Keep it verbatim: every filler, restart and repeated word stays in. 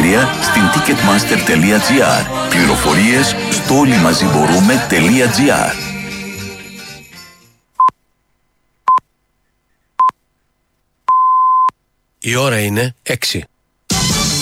εισιτήρια στην ticketmaster τελεία gr. Πληροφορίες στο όλοιμαζιμπορούμε.gr. Η ώρα είναι έξι.